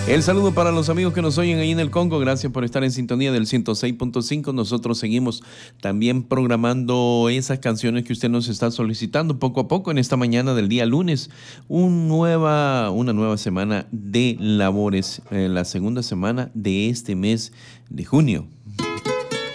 El saludo para los amigos que nos oyen ahí en el Congo. Gracias por estar en sintonía del 106.5. Nosotros seguimos también programando esas canciones que usted nos está solicitando poco a poco en esta mañana del día lunes. Una nueva semana de labores, la segunda semana de este mes de junio.